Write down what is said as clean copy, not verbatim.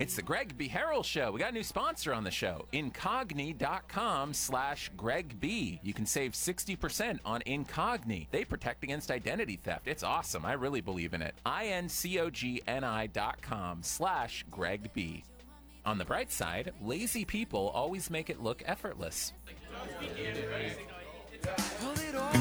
It's the Greg B. Harrell Show. We got a new sponsor on the show, Incogni.com/Greg B. You can save 60% on Incogni. They protect against identity theft. It's awesome. I really believe in it. Incogni.com/Greg B. On the bright side, lazy people always make it look effortless. Hold it all.